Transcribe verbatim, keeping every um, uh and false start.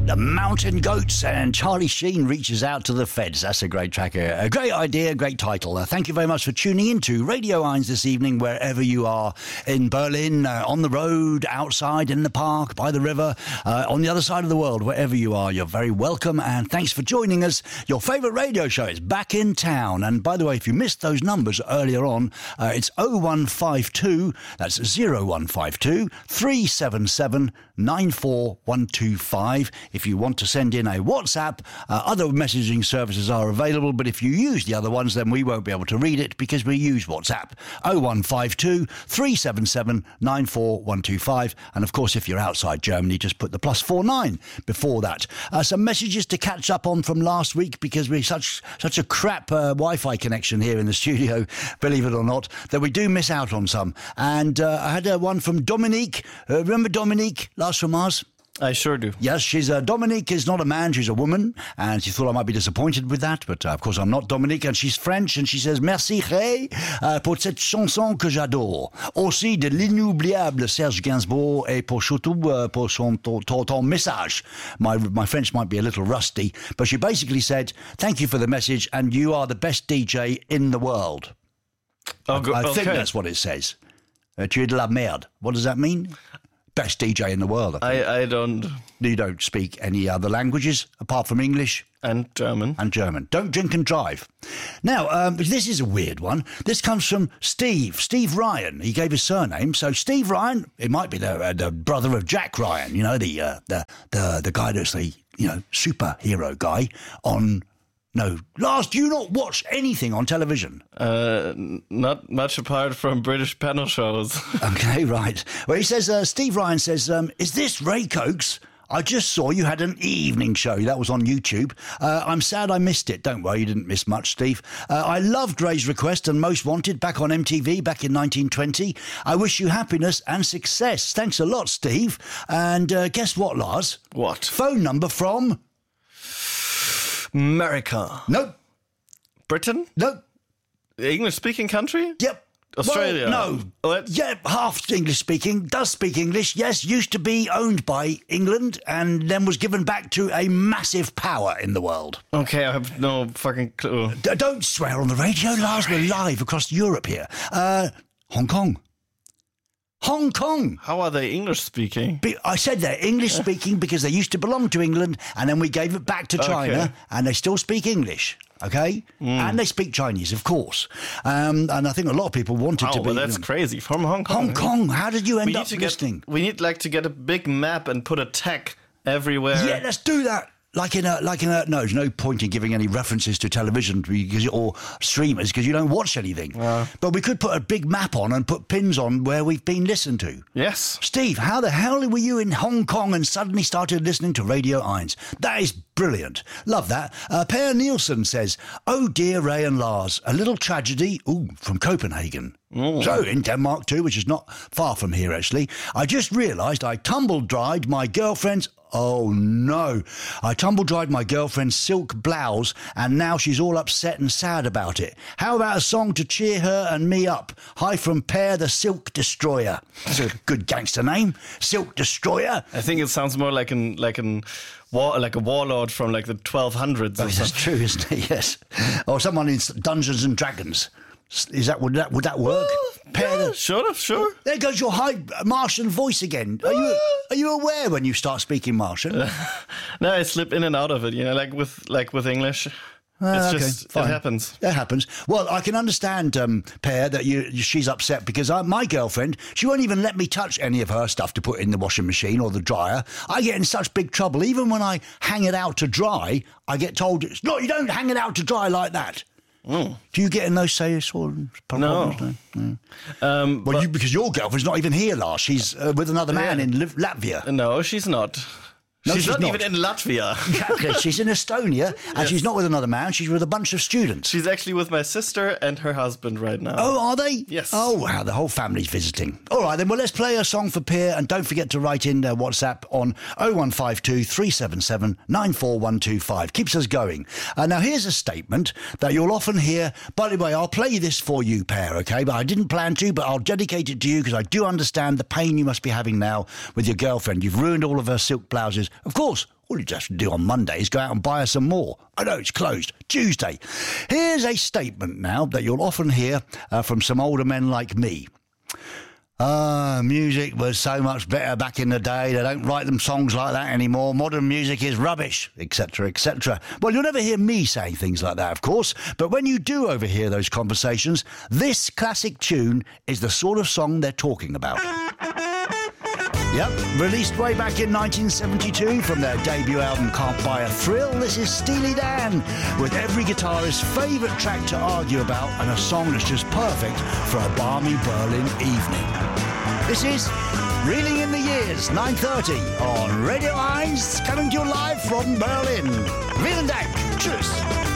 The Mountain Goats, and Charlie Sheen reaches out to the feds. That's a great track. A great idea, great title. Uh, thank you very much for tuning in to Radio Eins this evening, wherever you are in Berlin, uh, on the road, outside, in the park, by the river, uh, on the other side of the world, wherever you are. You're very welcome, and thanks for joining us. Your favourite radio show is back in town. And by the way, if you missed those numbers earlier on, uh, it's oh one five two, that's oh one five two, three seven seven, nine four one two five. If you want to send in a WhatsApp, uh, other messaging services are available, but if you use the other ones, then we won't be able to read it because we use WhatsApp. oh one five two, three seven seven, nine four one two five. And of course, if you're outside Germany, just put the plus four nine before that. Uh, some messages to catch up on from last week because we such such a crap uh, Wi-Fi connection here in the studio, believe it or not, that we do miss out on some. And uh, I had uh, one from Dominique. Uh, remember Dominique, last from Mars? I sure do. Yes, she's uh, Dominique is not a man, she's a woman, and she thought I might be disappointed with that, but uh, of course I'm not Dominique, and she's French, and she says merci Ray uh, pour cette chanson que j'adore, aussi de l'inoubliable Serge Gainsbourg, et pour surtout uh, pour son ton, ton, ton message. My my French might be a little rusty, but she basically said thank you for the message, and you are the best D J in the world. Oh, go- I, I okay. think that's what it says. Uh, tu es de la merde. What does that mean? Best D J in the world. I, think. I, I don't. You don't speak any other languages apart from English And German. and German. Don't drink and drive. Now, um, this is a weird one. This comes from Steve, Steve Ryan. He gave his surname. So Steve Ryan, it might be the, uh, the brother of Jack Ryan, you know, the, uh, the, the, the guy that's the, you know, superhero guy on... No, Lars, do you not watch anything on television? Uh, not much apart from British panel shows. Okay, right. Well, he says, uh, Steve Ryan says, um, is this Ray Cokes? I just saw you had an evening show. That was on YouTube. Uh, I'm sad I missed it. Don't worry, you didn't miss much, Steve. Uh, I loved Ray's Request and Most Wanted back on M T V back in nineteen twenty. I wish you happiness and success. Thanks a lot, Steve. And uh, guess what, Lars? What? Phone number from... America. Nope. Britain? Nope. English-speaking country? Yep. Australia? Well, no. What? Yeah, half English speaking, does speak English, yes, used to be owned by England and then was given back to a massive power in the world. Okay, I have no fucking clue. D- don't swear on the radio, Lars, we're live across Europe here. Uh, Hong Kong. Hong Kong. How are they English-speaking? Be- I said they're English-speaking because they used to belong to England and then we gave it back to China Okay. and they still speak English. Okay? Mm. And they speak Chinese, of course. Um, and I think a lot of people wanted Oh, to be... well, that's crazy. From Hong Kong. Hong Kong, how did you end We need up to listening? get. We need like to get a big map and put a tag everywhere. Yeah, let's do that. Like in a, like in a, no, there's no point in giving any references to television because, or streamers because you don't watch anything. Uh, but we could put a big map on and put pins on where we've been listened to. Yes. Steve, how the hell were you in Hong Kong and suddenly started listening to Radio Eins? That is brilliant. Love that. Uh, Per Nielsen says, oh dear Ray and Lars, a little tragedy, ooh, from Copenhagen. Mm. So, in Denmark too, which is not far from here actually, I just realised I tumble-dried my girlfriend's, oh no, I tumble-dried my girlfriend's silk blouse and now she's all upset and sad about it. How about a song to cheer her and me up? Hi from Per the Silk Destroyer. That's a good gangster name, Silk Destroyer. I think it sounds more like an like an war like a warlord from like the twelve hundreds. Oh, Or that's something. true, isn't it? Yes. Or someone in Dungeons and Dragons. Is that would that would that work? Yeah, yeah, sure, sure. There goes your high Martian voice again. Are you are you aware when you start speaking Martian? No, I slip in and out of it. You know, like with like with English. Ah, it's okay, just fine. it happens. That happens. Well, I can understand, um, Per, that you, she's upset because I, my girlfriend, she won't even let me touch any of her stuff to put in the washing machine or the dryer. I get in such big trouble. Even when I hang it out to dry, I get told, no, you don't hang it out to dry like that. Mm. Do you get in those say sort of problems? No. no? Um, Well, but- you, because your girlfriend's not even here, Lars. She's uh, with another man Yeah. in Liv- Latvia. No, she's not. No, she's, she's not, not. even in Latvia. Exactly. She's in Estonia, and Yes. she's not with another man. She's with a bunch of students. She's actually with my sister and her husband right now. Oh, are they? Yes. Oh, wow, the whole family's visiting. All right, then, well, let's play a song for Per, and don't forget to write in uh, WhatsApp on oh one five two, three seven seven, nine four one two five. Keeps us going. Uh, now, here's a statement that you'll often hear. By the way, I'll play this for you, Per, okay? But I didn't plan to, but I'll dedicate it to you because I do understand the pain you must be having now with your girlfriend. You've ruined all of her silk blouses Of course, all you have to do on Monday is go out and buy us some more. I know it's closed. Tuesday. Here's a statement now that you'll often hear uh, from some older men like me. Ah, music was so much better back in the day. They don't write them songs like that anymore. Modern music is rubbish, et cetera, et cetera. Well, you'll never hear me saying things like that, of course. But when you do overhear those conversations, this classic tune is the sort of song they're talking about. Yep, released way back in nineteen seventy-two from their debut album Can't Buy a Thrill, this is Steely Dan, with every guitarist's favourite track to argue about and a song that's just perfect for a balmy Berlin evening. This is Reeling in the Years, nine thirty on Radio eins, coming to you live from Berlin. Vielen Dank. Tschüss.